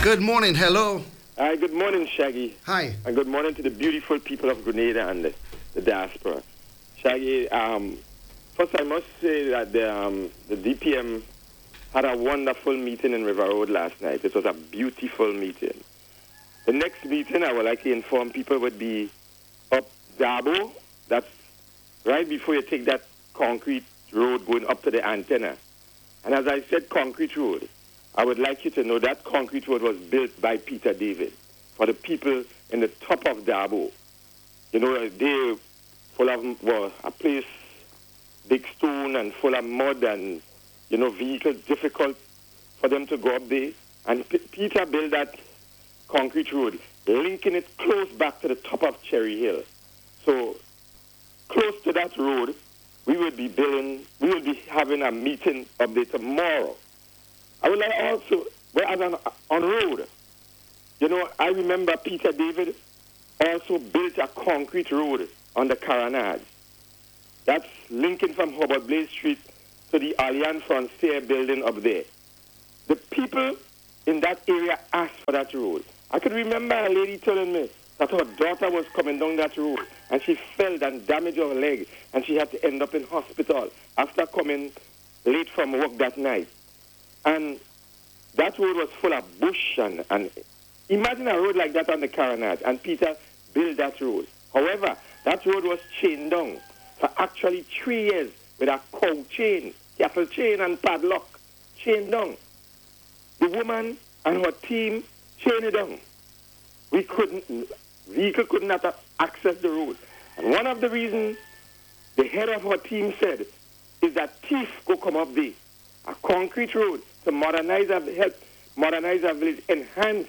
Good morning. Hello. Hi, good morning, Shaggy. Hi. And good morning to the beautiful people of Grenada and the diaspora. Shaggy, first I must say that the DPM had a wonderful meeting in River Road last night. It was a beautiful meeting. The next meeting, I would like to inform people, would be up Dabo. That's right before you take that concrete road going up to the antenna. And as I said, concrete road, I would like you to know that concrete road was built by Peter David for the people in the top of Dabo. You know, they full of, well, a place, big stone and full of mud and, you know, vehicles, difficult for them to go up there. And Peter built that concrete road, linking it close back to the top of Cherry Hill. So, close to that road, we will be having a meeting up there tomorrow. I would like also, well, as on road, you know, I remember Peter David also built a concrete road on the Caranage. That's linking from Hobart Blaze Street to the Allianz Francaise building up there. The people in that area asked for that road. I could remember a lady telling me that her daughter was coming down that road and she fell and damaged her leg and she had to end up in hospital after coming late from work that night. And that road was full of bush and imagine a road like that on the Caranage, and Peter built that road. However, that road was chained down for actually 3 years with a cow chain, cattle chain and padlock, chained down. The woman and her team chained it down. Vehicle could not access the road. And one of the reasons the head of her team said is that thieves go come up there. A concrete road to modernize our village, enhance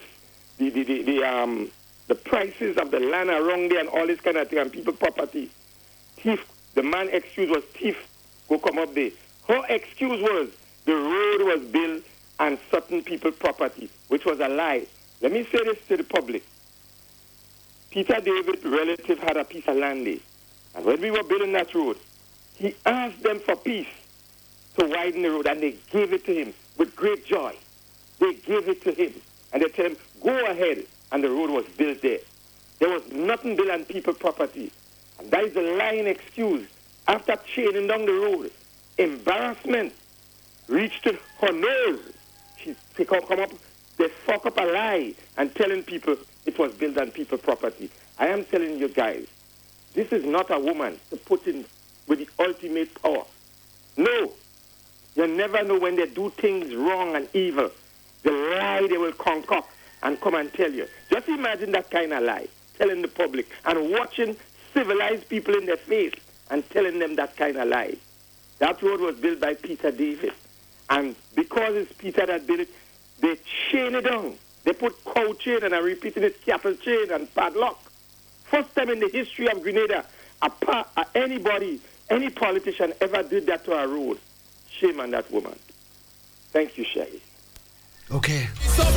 the prices of the land around there and all this kind of thing, and people property. The man excuse was thief go come up there. Her excuse was the road was built on certain people property, which was a lie. Let me say this to the public. Peter David's relative had a piece of land there. And when we were building that road, he asked them for peace to widen the road, and they gave it to him with great joy. They gave it to him, and they told him, go ahead, and the road was built there. There was nothing built on people's property. And that is the lying excuse. After chaining down the road, embarrassment reached to her nose. They come up, they fuck up a lie and telling people it was built on people's property. I am telling you guys, this is not a woman to put in with the ultimate power. No. You never know when they do things wrong and evil. The lie they will concoct and come and tell you. Just imagine that kind of lie, telling the public and watching civilized people in their face and telling them that kind of lie. That road was built by Peter David. And because it's Peter that built it, they chain it down. They put cow chain, and I'm repeating it, cattle chain and padlock. First time in the history of Grenada, anybody, any politician ever did that to a road. Shame on that woman. Thank you, Shaggy. Okay.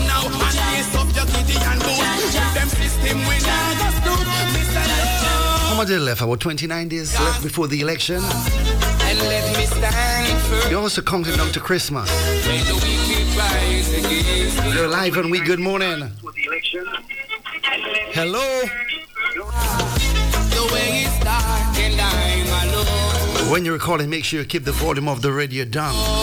How much is left? About 29 days left before the election. You're also counting down to Christmas. You're live on We Good Morning. Hello. When you're recording, make sure you keep the volume of the radio down.